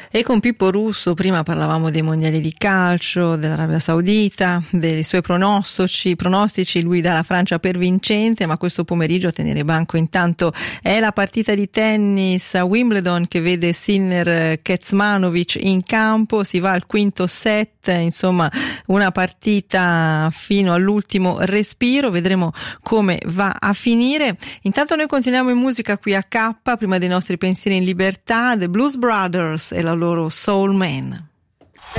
E con Pippo Russo prima parlavamo dei mondiali di calcio, dell'Arabia Saudita, dei suoi pronostici, lui dà la Francia per vincente, ma questo pomeriggio a tenere banco intanto è la partita di tennis a Wimbledon che vede Sinner Kecmanovic in campo, si va al quinto set, insomma una partita fino all'ultimo respiro, vedremo come va a finire. Intanto noi continuiamo in musica qui a K, prima dei nostri pensieri in libertà, The Blues Brothers e la loro Soul Man.